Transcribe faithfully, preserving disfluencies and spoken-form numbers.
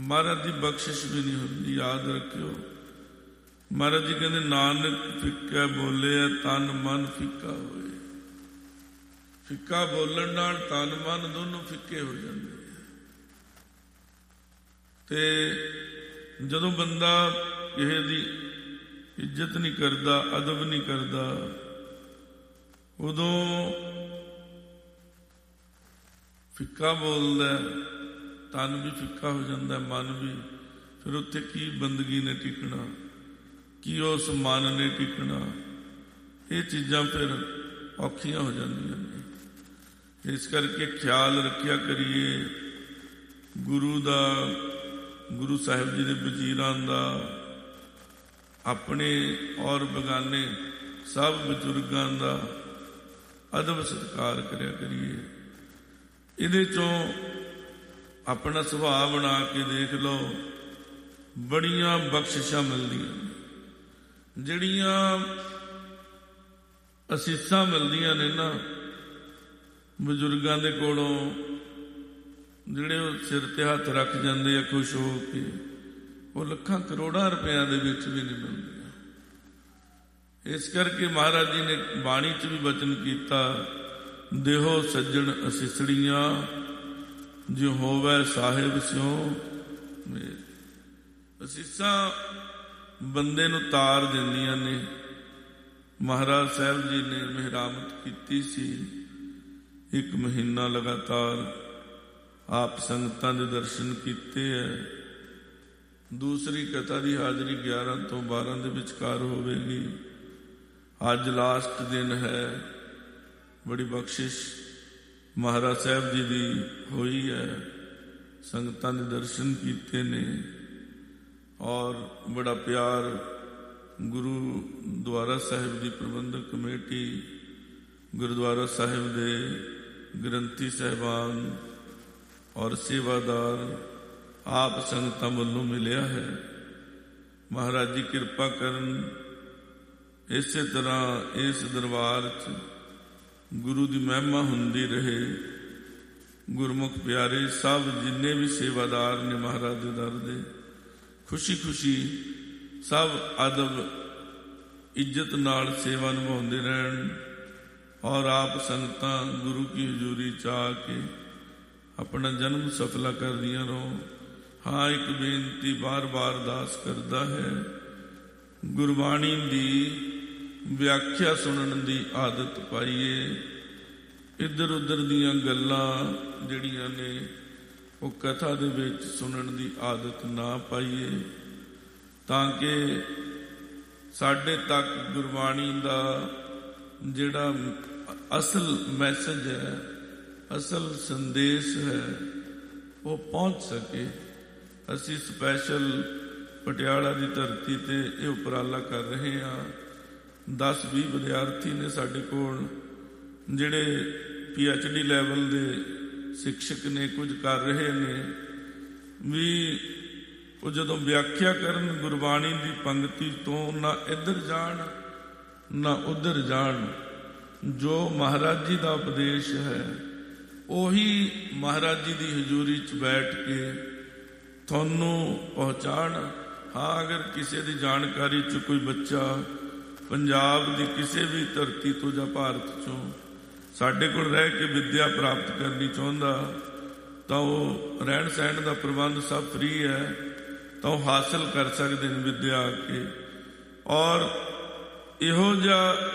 महाराज की बख्शिश भी नहीं होती, याद रखियो। महाराज जी कहते नानक फिक्का बोले तन मन फिक्का होए। फिक्का बोलन नाल तन मन दोनों फिक्के हो जाते हैं। ते जदों बंदा किसी की इज्जत नहीं करता, अदब नहीं करता, उदों फिक्का बोलता, तन भी फिक्का हो जाता, मन भी। फिर उत्थे की बंदगी ने टिकना, की उस मन ने टिकना, ये चीज़ां फिर औखियां हो जांदियां ने। इस करके ख्याल रखिया करिए गुरु दा, गुरु साहिब जी के वजीरां दा, अपने और बगाने सब बजुर्गों का अदब सत्कार करया करिए। इहदे चों अपना सुभाव बना के देख लो, बड़ियां बख्शिशां मिलदियां ने, जिहड़ियां असीसां मिलदियां ने ना बजुर्गों के कोलों, जिहड़े सिर ते हथ रख जाते हैं खुश हो के, वो लखां करोड़ां रुपया दे विच भी नहीं मिलदियां। इस करके महाराज जी ने बाणी च भी वचन किया, देहो सज्जण असीसड़ियां जो होवै साहिब स्यों मेल। असीसां बंदे नूं तार दिंदियां ने। महाराज साहब जी ने मेहरामत की सी, एक महीना लगातार आप संगतां दे दर्शन किते है। दूसरी कथा की हाजरी ग्यारह तो बारह के विचकार होगी। अज लास्ट दिन है, बड़ी बख्शिश महाराज साहब जी की हुई है, संगतां दे दर्शन किते ने और बड़ा प्यार गुरुद्वारा साहिब की प्रबंधक कमेटी, गुरुद्वारा साहिब दे ग्रंथी साहिबान और सेवादार आप संगतां वालों मिलिया है। महाराज जी कृपा करन इस तरह इस दरबार च गुरु की महिमा हुंदी रहे। गुरमुख प्यारे सब जिन्ने भी सेवादार ने महाराज दे दर दे, खुशी खुशी सब अदब इज्जत नाल सेवा निभाउंदे रहन और आप संगतां गुरु की हजूरी चा के अपना जन्म सफला कर दियां रहो। हाँ, एक बेनती बार बार दास करता है, गुरबाणी की व्याख्या सुनने की आदत पाइए। इधर उधर दियां गल्लां जिहड़ियां ने वो कथा दे विच सुनने की आदत ना पाइए, ताकि साडे तक गुरबाणी का जिहड़ा असल मैसेज है, असल संदेश है, वो पहुँच सके। असी स्पैशल पटियाला की धरती ते ये उपराला कर रहे हैं। दस भी विद्यार्थी ने साडे कोल जिहड़े पी एच डी लैवल के शिक्षक ने, कुछ कर रहे ने भी। वो जदों व्याख्या करन गुरबाणी की पंक्ति तो ना इधर जान ना उधर जान, जो महाराज जी का उपदेश है उही महाराज जी की हजूरी च बैठ के थानू पहुँचाण। हाँ, अगर किसी की जानकारी च कोई बच्चा पंजाब की किसी भी धरती तो या भारत चों साडे कोल रह के विद्या प्राप्त करनी चाहुंदा, तो रहन सहन का प्रबंध सब फ्री है, तो हासिल कर सकते हैं विद्या आके। और इहो जिहा